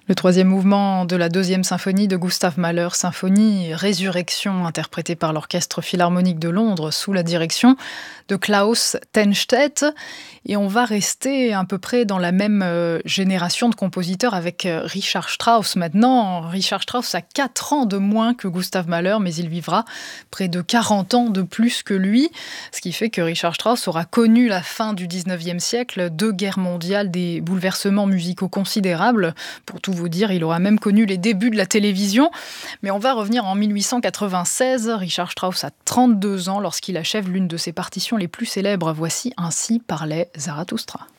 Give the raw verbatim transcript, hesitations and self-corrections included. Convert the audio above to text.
Le troisième mouvement de la deuxième symphonie de Gustav Mahler, symphonie Résurrection, interprétée par l'Orchestre Philharmonique de Londres sous la direction de Klaus Tennstedt. Et on va rester à peu près dans la même euh, génération de compositeurs avec euh, Richard Strauss maintenant. Richard Strauss a quatre ans de moins que Gustav Mahler, mais il vivra près de quarante ans de plus que lui. Ce qui fait que Richard Strauss aura connu la fin du dix-neuvième siècle, deux guerres mondiales, des bouleversements musicaux considérables. Pour tout vous dire, il aura même connu les débuts de la télévision. Mais on va revenir en mille huit cent quatre-vingt-seize. Richard Strauss a trente-deux ans lorsqu'il achève l'une de ses partitions les plus célèbres. Voici Ainsi parlait Zarathustra.